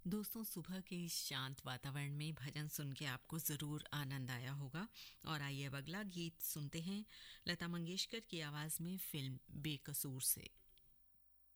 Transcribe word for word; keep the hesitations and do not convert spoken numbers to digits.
दोस्तों, सुबह के इस शांत वातावरण में भजन सुन के आपको ज़रूर आनंद आया होगा। और आइए अब अगला गीत सुनते हैं लता मंगेशकर की आवाज़ में फिल्म बेकसूर से।